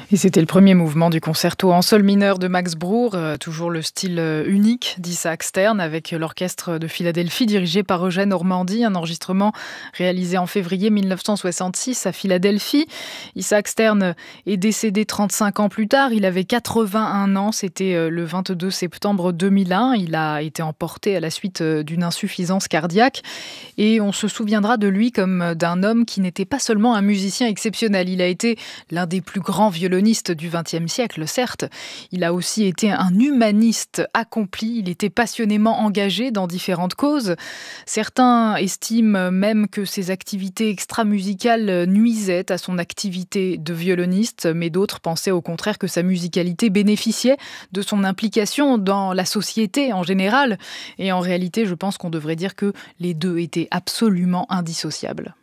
Et c'était le premier mouvement du concerto en sol mineur de Max Bruch, toujours le style unique d'Isaac Stern avec l'orchestre de Philadelphie dirigé par Eugène Ormandy, un enregistrement réalisé en février 1966 à Philadelphie. Isaac Stern est décédé 35 ans plus tard, il avait 81 ans, c'était le 22 septembre 2001. Il a été emporté à la suite d'une insuffisance cardiaque et on se souviendra de lui comme d'un homme qui n'était pas seulement un musicien exceptionnel, il a été l'un des plus grands violonistes du XXe siècle, certes. Il a aussi été un humaniste accompli. Il était passionnément engagé dans différentes causes. Certains estiment même que ses activités extra-musicales nuisaient à son activité de violoniste, mais d'autres pensaient au contraire que sa musicalité bénéficiait de son implication dans la société en général. Et en réalité, je pense qu'on devrait dire que les deux étaient absolument indissociables.